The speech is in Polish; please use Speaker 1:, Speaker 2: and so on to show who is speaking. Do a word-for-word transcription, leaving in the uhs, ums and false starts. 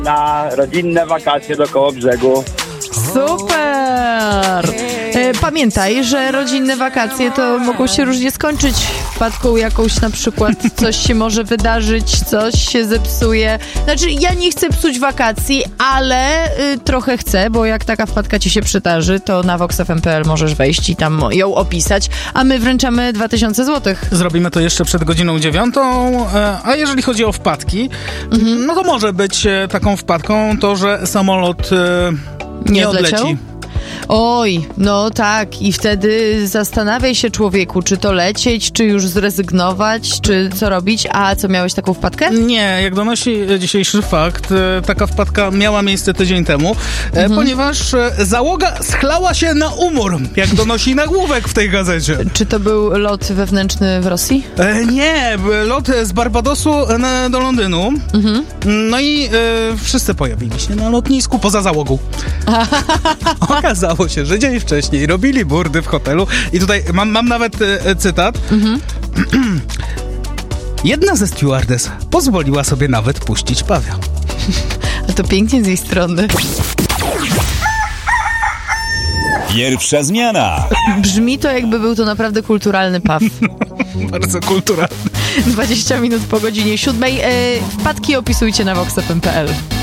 Speaker 1: na rodzinne wakacje do Kołobrzegu.
Speaker 2: Super! E, Pamiętaj, że rodzinne wakacje to mogą się różnie skończyć. Wpadką jakąś na przykład coś się może wydarzyć, coś się zepsuje. Znaczy, ja nie chcę psuć wakacji, ale y, trochę chcę, bo jak taka wpadka ci się przydarzy, to na vox f m kropka p l możesz wejść i tam ją opisać, a my wręczamy dwa tysiące złotych.
Speaker 3: Zrobimy to jeszcze przed godziną dziewiątą, e, a jeżeli chodzi o wpadki, mhm. no to może być e, taką wpadką to, że samolot e, nie,
Speaker 2: nie
Speaker 3: odleci.
Speaker 2: odleciał? Oj, no tak, i wtedy zastanawiaj się, człowieku, czy to lecieć, czy już zrezygnować, czy co robić. A co, miałeś taką wpadkę?
Speaker 3: Nie, jak donosi dzisiejszy fakt, taka wpadka miała miejsce tydzień temu, mhm. ponieważ załoga schlała się na umór, jak donosi nagłówek w tej gazecie.
Speaker 2: Czy to był lot wewnętrzny w Rosji?
Speaker 3: E, nie, lot z Barbadosu na, do Londynu. Mhm. No i e, wszyscy pojawili się na lotnisku poza załogą. Okazało się, że dzień wcześniej robili burdy w hotelu i tutaj mam, mam nawet e, cytat. Mhm. Jedna ze stewardess pozwoliła sobie nawet puścić pawia.
Speaker 2: A to pięknie z jej strony.
Speaker 4: Pierwsza zmiana.
Speaker 2: Brzmi to, jakby był to naprawdę kulturalny paw.
Speaker 3: Bardzo kulturalny.
Speaker 2: dwadzieścia minut po godzinie siódmej. E, wpadki opisujcie na vox f m kropka p l.